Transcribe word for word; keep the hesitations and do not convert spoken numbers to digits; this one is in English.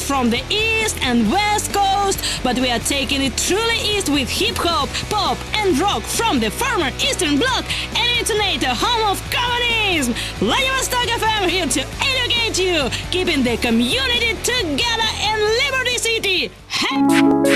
from the East and West Coast, but we are taking it truly east with hip-hop, pop and rock from the former Eastern Bloc and Intonator, home of communism. Vladivostok F M here to educate you, keeping the community together in Liberty City. Hey!